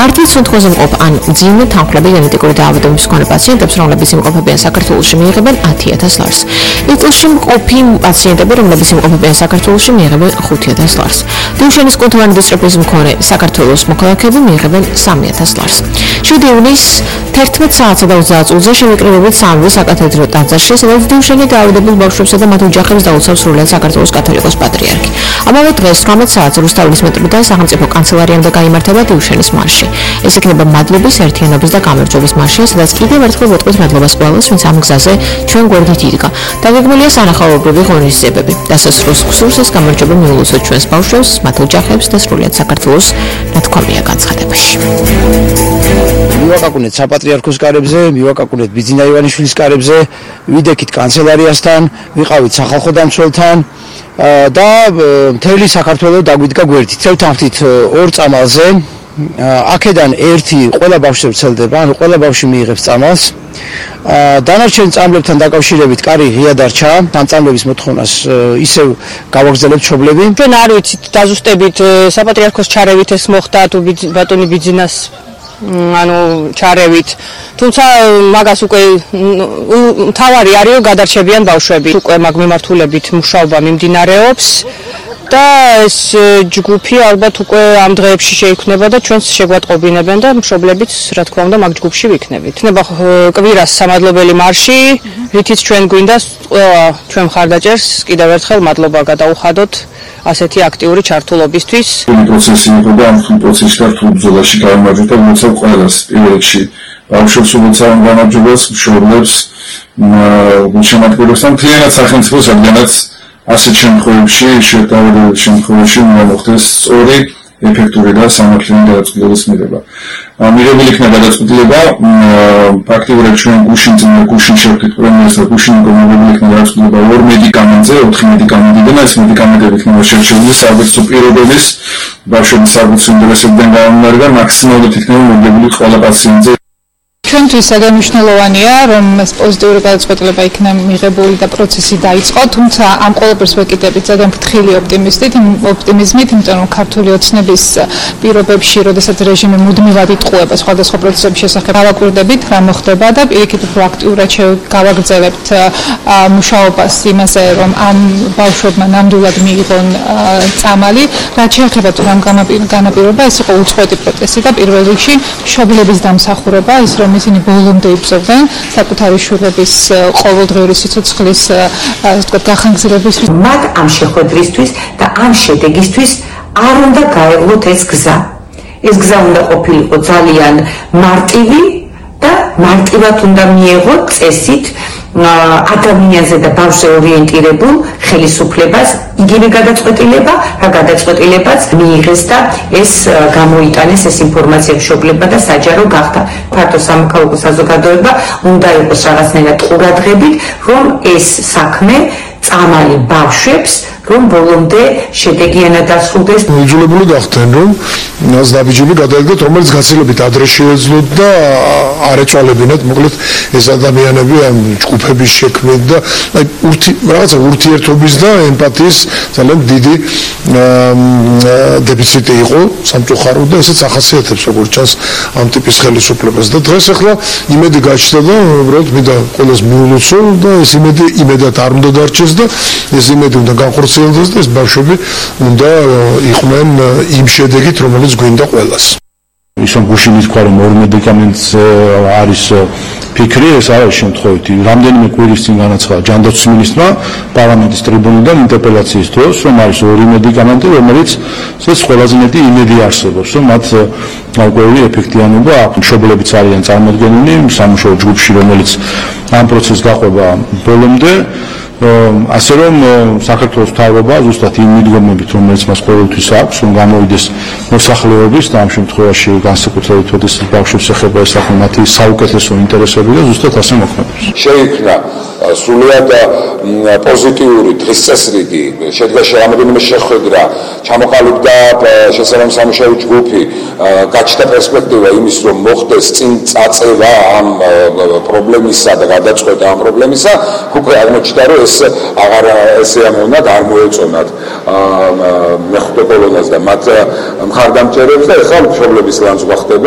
არტის შემთხვევაში მყოფ ან მძიმე თანხმლები გენეტიკური დაავადების მქონე პაციენტებს, რომლებიც იმყოფებიან საქართველოში, მიიღებენ 10,000 ლარს. იკლში მყოფი პაციენტები, რომლებიც იმყოფებიან საქართველოში, მიიღებენ 5,000 ლარს. დიუშენის კუნთოვანი დისტროფიის მქონე საქართველოს მოქალაქეები მიიღებენ 3,000 ლარს. 7 ივნისს 11 საათსა და 30 წუთზე შევიკრიბებით სამი საკათედრო ტაძარში, სადაც დიუშენი დაავადებულ ბავშვებსა და მათ ოჯახებს დაუწევს სრულად საქართველოს კათოლიკოს პატრიარქი. ამავე დღეს 18 საათზე რუსთაველის მეტროდან სახელმწიფო კანცელარიამდე გაიმართება დიუშენის მარში. ეს იქნება მადლობის, ერთიანობის და გამარჯვების მარშია, სადაც კიდევ ერთხელ ვეტყვით მადლობას ყველას, ვინც ამ გზაზე ჩვენ გვერდით იდგა. დაგეგმილია სანახაობრივი ღონისძიებები. დასასრულს გსურს ეს გამარჯვება მიულოცოთ ჩვენს ბავშვებს, მათ ოჯახებს და სრულად საქართველოს ნათქვამია განცხადებაში. მივაკაკუნეთ საპატრიარქოს კარებზე, მივაკაკუნეთ ბიძინა ივანიშვილის კარებზე, ვიდექით კანცელარიასთან, ვიყავით სახალხო დამცველთან და მთელი საქართველო დაგვიდგა გვერდით. წევთანხმდით 2 წამალზე. აქედან ერთი ყველა ბავშვს ვრცელდება, ანუ ყველა ბავშვი მიიღებს წამალს. დანარჩენ წამლებთან დაკავშირებით კარი ღია დარჩა, ამ წამლების მოთხოვნას ისევ გავაგრძელებთ მშობლები. ჩვენ არ ვიცით დაზუსტებით საპატრიარქოს ჩარევით ეს მოხდა თუ ბატონი ბიძინას ჩარევით. თუმცა მაგას უკვე მთავარი არის რომ გადარჩებიან ბავშვები. უკვე მაგ მიმართულებით მუშაობა მიმდინარეობს. და ეს ჯგუფი ალბათ უკვე ამ დღეებში შეიქმნება და ჩვენს შეგვატყობინებენ და მშობლებიც რა თქმა უნდა მაგ ჯგუფში ვიქნებით. იქნება კვირას სამადლობელი მარში, რითიც ჩვენ გვინდა ყველა ჩვენ მხარდაჭერს კიდევ ერთხელ მადლობა გადაუხადოთ ასეთი აქტიური ჩართულობისთვის. პროცესი იყო და ამ პროცესში რთულ ბრძოლაში გამარჯვდა მოცემ ყველას პირველ რიგში ბავშვებს უმოწევ გამარჯვებას, მშობლებს, შემოქმედებს და მთლიანად სახელმწიფოს რადგანაც ასეთ შემთხვევებში, შეტავალების შემთხვევაში მოხდეს სწორი, ეფექტური და სამართლიანი გადაწყვეტილების მიღება. მიღებული იქნება გადაწყვეტილება, ფაქტიურად ჩვენ გუშინ შევხვდით პრემიერს და გუშინ მიღებული იქნება გადაწყვეტილება 2 მედიკამენტზე, 4 მედიკამენტიდან, ეს მედიკამენტები იქნება შერჩეული საერთო პირობების, ბავშვების საერთო ინტერესებიდან გამომდინარე და მაქსიმალურად იქნება მოგებული ყველა პაციენტზე. ჩვენთვის საკმაოდ რომ ეს პოზიტიური გადაწყვეტილება იქნა მიღებული და პროცესი დაიწყო, თუმცა ამ ყველაფერს ვეკიდებით ძალიან ფრთხილი ოპტიმიზმით, იმიტომ რომ ქართული ოცნების პირობებში, როდესაც რეჟიმი მუდმივად იტყუება სხვადასხვა პროცესების შესახებ, გავაკვირდებით რა მოხდება და პირიქით პროაქტიულად გავაგრძელებთ მუშაობას იმაზე, რომ ამ ბავშვებმა ნამდვილად მიიღონ წამალი. რაც შეეხება თუ რამ განაპირობა, ეს იყო უწყვეტი პროცესი და პირველ რიგში მშობლების დამსახურება, ის რომ ისინი ბოლომდე იბრძოდნენ საკუთარი შვილების ყოველდღიური სიცოცხლის გახანგრძლივებისთვის. მათ ამ შეხვედრისთვის და ამ შედეგისთვის არ უნდა გაეღოთ ეს გზა. ეს გზა უნდა ყოფილიყო ძალიან მარტივი და მარტივად უნდა მიეღოთ წესით ადამიანზე და ბავშვზე ორიენტირებულ ხელისუფლებას იგივე გადაწყვეტილება, რა გადაწყვეტილებაც მიიღეს და ეს გამოიტანეს ეს ინფორმაცია მშობლებმა და საჯარო გახდა. ფართო სამოქალაქო საზოგადოება უნდა იყოს რაღაცნაირად ყურადღებით, რომ ეს საქმე წამალი ბავშვებს რომ ბოლომდე შედეგიანად დასრულდეს. იძულებული გახდნენ რომ მას დაბიჯები გადაედგათ, რომელიც გაცილებით ადრე შეეძლოთ და არ ეწვალებინათ მოკლედ ეს ადამიანები ამ ჯგუფების შექმნით და რაღაცა ურთიერთობის და ემპათიის ძალიან დიდი დეფიციტი იყო სამწუხაროდ და ესეც ახასიათებს როგორც ჩანს ამ ტიპის ხელისუფლებას და დღეს ახლა იმედი გაჩნდა და უბრალოდ მინდა ყველას მიულოცო და ეს იმედად არ უნდა დარჩეს და ეს იმედი უნდა განხორციელდეს და ეს ბავშვები უნდა იყვნენ იმ შედეგით, რომელიც გვინდა ყველას. ისო გუშინ თქვა რომ 2 მედიკამენტზე არის ფიქრი, ეს არის შემთხვევითი. რამდენიმე კვირის წინ განაცხადა ჯანდაცვის მინისტრმა პარლამენტის ტრიბუნიდან ინტერპელაციის დროს, რომ არის 2 მედიკამენტი, რომელიც ეს ყველაზე მეტი იმედი არსებობს, რომ მათ გარკვეული ეფექტიანობა აქვს. მშობლებიც არიან წარმოდგენილი სამუშაო ჯგუფში, რომელიც ამ პროცესს გაყვება ბოლომდე. ასე რომ საქართველოს მთავრობა ზუსტად იმ მიდგომებით, რომელიც მას ყოველთვის აქვს, რომ გამოვიდეს მოსახლეობის და ამ შემთხვევაში განსაკუთრებით როდესაც ბავშვებს ეხება ეს საქმე, მათი საუკეთესო ინტერესები და ზუსტად ასე მოქმედებს. შეიქმნა სრულიად პოზიტიური დღის წესრიგი, შედგა რამდენიმე შეხვედრა, ჩამოყალიბდა შესაბამისი სამუშაო ჯგუფი, გაჩნდა პერსპექტივა იმის, რომ მოხდეს წინ წაწევა ამ პრობლემისა და გადაწყვეტა ამ პრობლემისა, უკვე აღმოჩნდა, რომ ეს აღარ ესე ამოვნად არ მოეწონათ მეხუთე კოლონას და მათ მხარდამჭერებს და ეხლა მშობლების ლანძღვა ხდება.